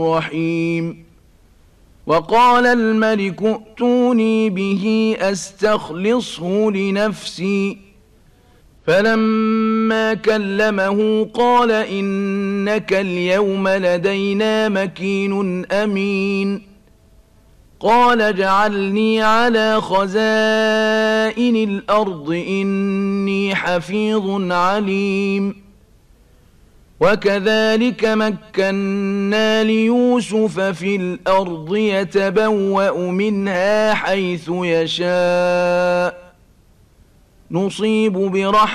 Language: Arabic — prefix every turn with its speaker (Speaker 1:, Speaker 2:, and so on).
Speaker 1: الرحيم وقال الملك ائتوني به أستخلصه لنفسي فلما كلمه قال إنك اليوم لدينا مكين أمين قال اجعلني على خزائن الأرض إني حفيظ عليم وكذلك مكنا ليوسف في الأرض يتبوأ منها حيث يشاء نصيب برحمتنا